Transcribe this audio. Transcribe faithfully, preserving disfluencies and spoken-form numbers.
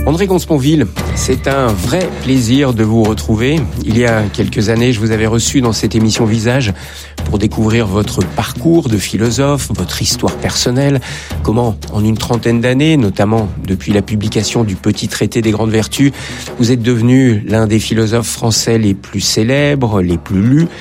André Gonce-Ponville, c'est un vrai plaisir de vous retrouver. Il y a quelques années, je vous avais reçu dans cette émission Visage pour découvrir votre parcours de philosophe, votre histoire personnelle, comment, en une trentaine d'années, notamment depuis la publication du Petit Traité des Grandes Vertus, vous êtes devenu l'un des philosophes français les plus célèbres, les plus lus.